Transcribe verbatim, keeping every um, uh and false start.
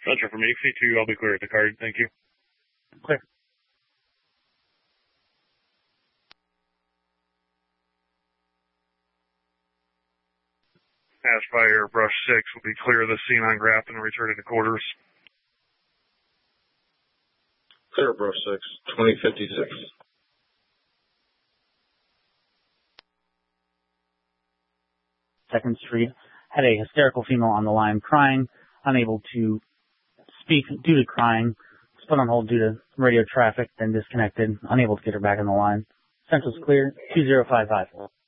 Central from eight C two, I'll be clear at the card. Thank you. Clear. Aspire Brush six will be clear of the scene on Grafton and returning to quarters. Clear Brush six, twenty fifty-six. Second Street had a hysterical female on the line crying, unable to speak due to crying, was put on hold due to radio traffic, then disconnected, unable to get her back on the line. Central's clear, two zero five five.